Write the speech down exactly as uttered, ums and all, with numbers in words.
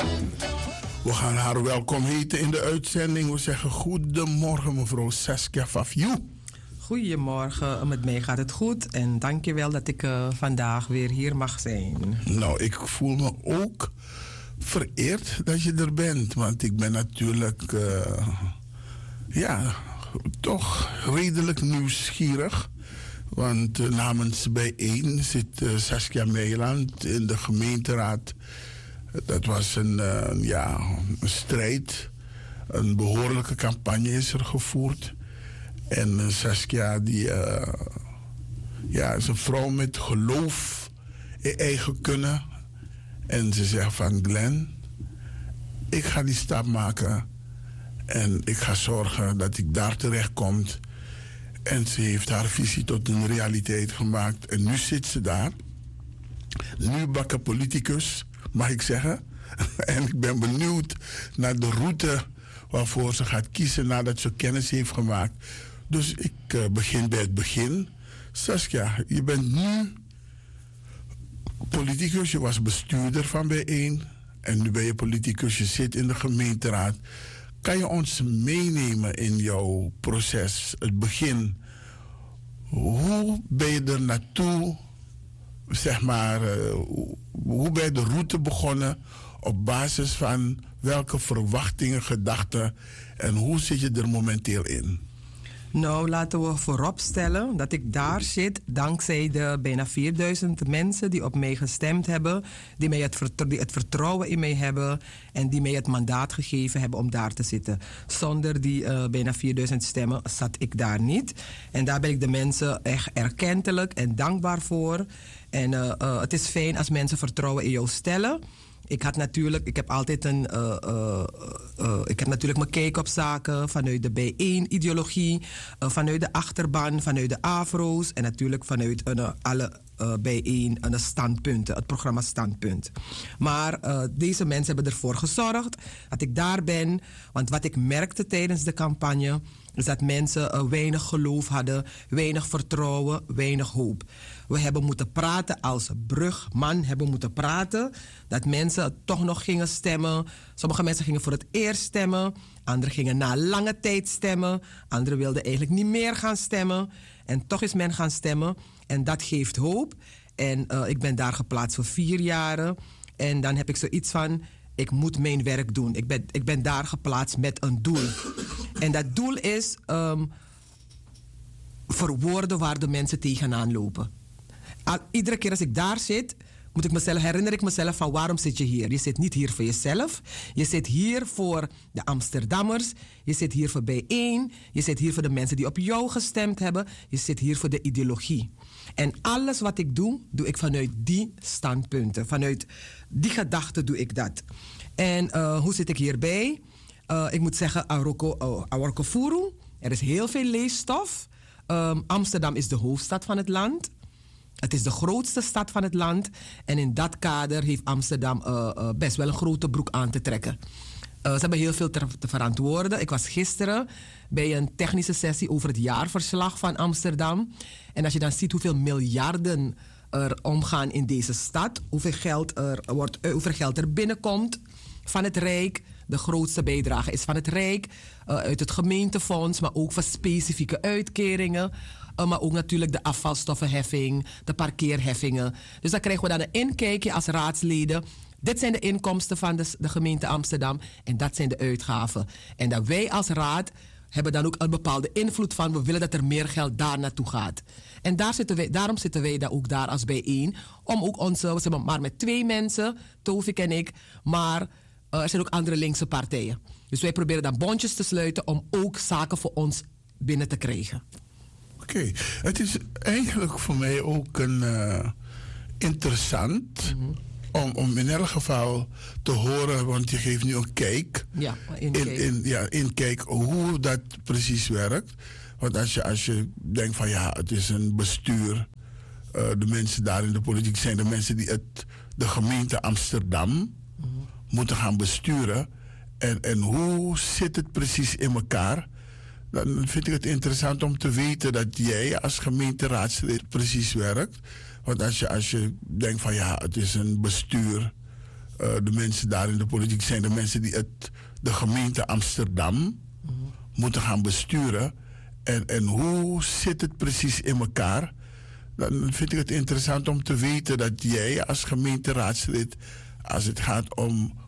We gaan haar welkom heten in de uitzending. We zeggen goedemorgen mevrouw Saskia Fafiou. Goedemorgen, met mij gaat het goed en dank je wel dat ik uh, vandaag weer hier mag zijn. Nou, ik voel me ook vereerd dat je er bent, want ik ben natuurlijk uh, ja, toch redelijk nieuwsgierig. Want uh, namens bijeen zit uh, Saskia Meiland in de gemeenteraad. Dat was een, uh, ja, een strijd. Een behoorlijke campagne is er gevoerd. En uh, Saskia die, uh, ja, is een vrouw met geloof in eigen kunnen. En ze zegt van Glenn, ik ga die stap maken. En ik ga zorgen dat ik daar terecht kom. En ze heeft haar visie tot een realiteit gemaakt. En nu zit ze daar. Nu bakken politicus, mag ik zeggen. En ik ben benieuwd naar de route waarvoor ze gaat kiezen nadat ze kennis heeft gemaakt. Dus ik uh, begin bij het begin. Saskia, je bent nu politicus. Je was bestuurder van bijeen. En nu ben je politicus. Je zit in de gemeenteraad. Kan je ons meenemen in jouw proces, het begin? Hoe ben je er naartoe, zeg maar, uh, hoe ben je de route begonnen? Op basis van welke verwachtingen, gedachten en hoe zit je er momenteel in? Nou, laten we vooropstellen dat ik daar zit dankzij de bijna vierduizend mensen die op mij gestemd hebben, die, mij het, vertrouwen, die het vertrouwen in mij hebben en die mij het mandaat gegeven hebben om daar te zitten. Zonder die uh, bijna vierduizend stemmen zat ik daar niet. En daar ben ik de mensen echt erkentelijk en dankbaar voor. En uh, uh, het is fijn als mensen vertrouwen in jou stellen. Ik had natuurlijk, ik heb altijd een, uh, uh, uh, ik heb natuurlijk mijn kijk op zaken vanuit de bijeen-ideologie, uh, vanuit de achterban, vanuit de afro's en natuurlijk vanuit uh, alle uh, bijeen uh, standpunten, het programma Standpunt. Maar uh, deze mensen hebben ervoor gezorgd dat ik daar ben, want wat ik merkte tijdens de campagne is dat mensen uh, weinig geloof hadden, weinig vertrouwen, weinig hoop. We hebben moeten praten als brugman, hebben moeten praten dat mensen toch nog gingen stemmen. Sommige mensen gingen voor het eerst stemmen, anderen gingen na lange tijd stemmen, anderen wilden eigenlijk niet meer gaan stemmen. En toch is men gaan stemmen en dat geeft hoop. En uh, ik ben daar geplaatst voor vier jaren en dan heb ik zoiets van, ik moet mijn werk doen. Ik ben, ik ben daar geplaatst met een doel. En dat doel is um, verwoorden waar de mensen tegenaan lopen. Al, iedere keer als ik daar zit, moet ik mezelf, herinner ik mezelf van waarom zit je hier? Je zit niet hier voor jezelf. Je zit hier voor de Amsterdammers. Je zit hier voor bijeen. Je zit hier voor de mensen die op jou gestemd hebben. Je zit hier voor de ideologie. En alles wat ik doe, doe ik vanuit die standpunten. Vanuit die gedachten doe ik dat. En uh, hoe zit ik hierbij? Uh, ik moet zeggen, Awarko Furu. Er is heel veel leesstof. Um, Amsterdam is de hoofdstad van het land. Het is de grootste stad van het land. En in dat kader heeft Amsterdam uh, uh, best wel een grote broek aan te trekken. Uh, ze hebben heel veel te, te verantwoorden. Ik was gisteren bij een technische sessie over het jaarverslag van Amsterdam. En als je dan ziet hoeveel miljarden er omgaan in deze stad, hoeveel geld er, wordt, uh, hoeveel geld er binnenkomt van het Rijk. De grootste bijdrage is van het Rijk, uh, uit het gemeentefonds, maar ook van specifieke uitkeringen. Uh, maar ook natuurlijk de afvalstoffenheffing, de parkeerheffingen. Dus dan krijgen we dan een inkijkje als raadsleden. Dit zijn de inkomsten van de, de gemeente Amsterdam en dat zijn de uitgaven. En dat wij als raad hebben dan ook een bepaalde invloed van, we willen dat er meer geld daar naartoe gaat. En daar zitten wij, daarom zitten wij daar ook daar als bijeen. Om ook onze, we zijn maar met twee mensen, Tovik en ik, maar uh, er zijn ook andere linkse partijen. Dus wij proberen dan bondjes te sluiten om ook zaken voor ons binnen te krijgen. Oké, okay. Het is eigenlijk voor mij ook een uh, interessant mm-hmm. om, om in elk geval te horen, want je geeft nu een kijk. Ja, in, in, ja, inkijk hoe dat precies werkt. Want als je, als je denkt van ja, het is een bestuur, uh, de mensen daar in de politiek zijn de mensen die het, de gemeente Amsterdam mm-hmm. moeten gaan besturen. En, en hoe zit het precies in elkaar? Dan vind ik het interessant om te weten dat jij als gemeenteraadslid precies werkt. Want als je, als je denkt van ja, het is een bestuur, uh, de mensen daar in de politiek zijn de mensen die het, de gemeente Amsterdam mm-hmm. moeten gaan besturen. En, en hoe zit het precies in elkaar? Dan vind ik het interessant om te weten dat jij als gemeenteraadslid, als het gaat om